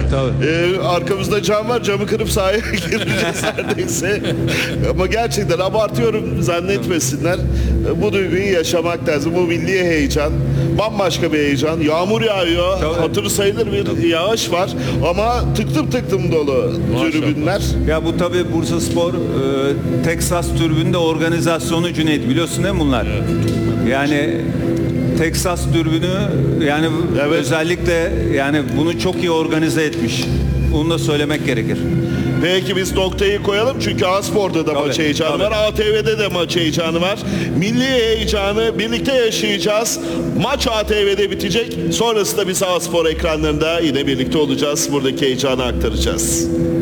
Arkamızda cam var, camı kırıp sahaya gireceğiz neredeyse. Ama gerçekten abartıyorum zannetmesinler. Bu duyguyu yaşamak lazım. Bu milli heyecan. Bambaşka bir heyecan. Yağmur yağıyor. Tabii. Hatırı sayılır bir yağış var. Ama tıktım dolu tribünler. Ya bu tabii Bursaspor Texas tribünde organizasyonu Cüneyt, biliyorsun değil mi bunlar? Yani Texas tribünü yani Evet. özellikle yani bunu çok iyi organize etmiş. Bunu da söylemek gerekir. Peki biz noktayı koyalım çünkü A-Spor'da da Tabii, maç heyecanı tabii. var. ATV'de de maç heyecanı var. Milli heyecanı birlikte yaşayacağız. Maç ATV'de bitecek. Sonrasında biz A-Spor ekranlarında yine birlikte olacağız. Buradaki heyecanı aktaracağız.